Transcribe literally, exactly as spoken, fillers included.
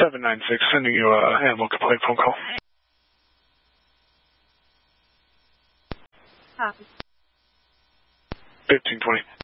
seven nine six, sending you a animal complaint phone call. Copy. fifteen twenty.